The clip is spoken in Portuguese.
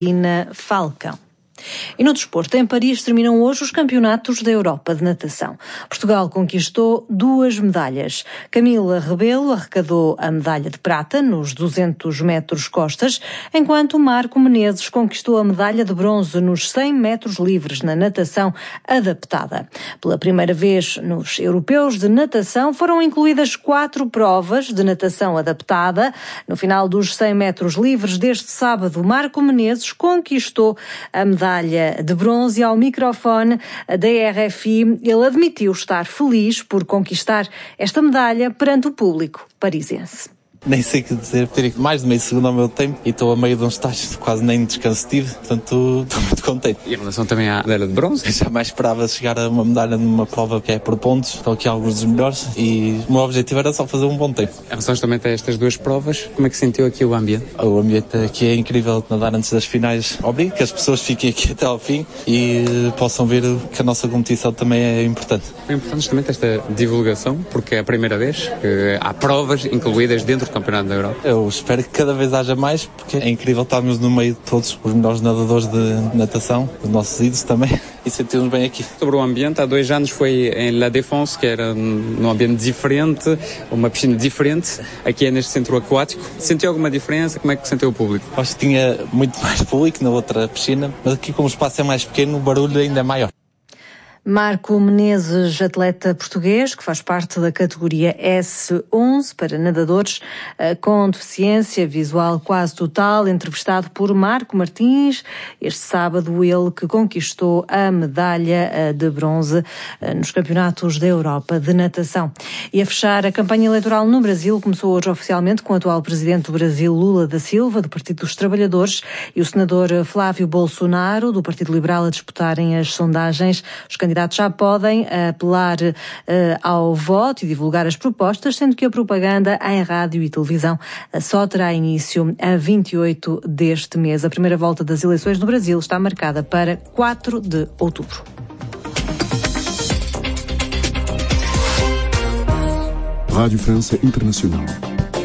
Catarina Falcão. E no desporto, em Paris, terminam hoje os campeonatos da Europa de natação. Portugal conquistou 2 medalhas. Camila Rebelo arrecadou a medalha de prata nos 200 metros costas, enquanto Marco Menezes conquistou a medalha de bronze nos 100 metros livres na natação adaptada. Pela primeira vez nos europeus de natação, foram incluídas 4 provas de natação adaptada. No final dos 100 metros livres deste sábado, Marco Menezes conquistou a medalha de bronze. Ao microfone da RFI, ele admitiu estar feliz por conquistar esta medalha perante o público parisiense. Nem sei o que dizer, ter mais de meio segundo ao meu tempo e estou a meio de uns estágios, quase nem descanso tive, portanto estou muito contente. E em relação também à medalha de bronze? Eu jamais esperava chegar a uma medalha numa prova que é por pontos, estou aqui alguns dos melhores e o meu objetivo era só fazer um bom tempo. Em relação também a estas 2 provas, como é que sentiu aqui o ambiente? O ambiente aqui é incrível, nadar antes das finais. Obrigo que as pessoas fiquem aqui até ao fim e possam ver que a nossa competição também é importante. É importante justamente esta divulgação, porque é a primeira vez que há provas incluídas dentro do Campeonato da Europa. Eu espero que cada vez haja mais, porque é incrível estarmos no meio de todos os melhores nadadores de natação, os nossos ídolos também, e sentirmos bem aqui. Sobre o ambiente, há 2 anos foi em La Défense, que era num ambiente diferente, uma piscina diferente, aqui é neste centro aquático. Sentiu alguma diferença? Como é que sentiu o público? Acho que tinha muito mais público na outra piscina, mas aqui como o espaço é mais pequeno, o barulho ainda é maior. Marco Menezes, atleta português, que faz parte da categoria S11 para nadadores com deficiência visual quase total, entrevistado por Marco Martins, este sábado, ele que conquistou a medalha de bronze nos campeonatos da Europa de natação. E a fechar, a campanha eleitoral no Brasil começou hoje oficialmente com o atual presidente do Brasil, Lula da Silva, do Partido dos Trabalhadores, e o senador Flávio Bolsonaro, do Partido Liberal, a disputarem as sondagens. Os candidatos já podem apelar ao voto e divulgar as propostas, sendo que a propaganda em rádio e televisão só terá início a 28 deste mês. A primeira volta das eleições no Brasil está marcada para 4 de outubro. Rádio França Internacional.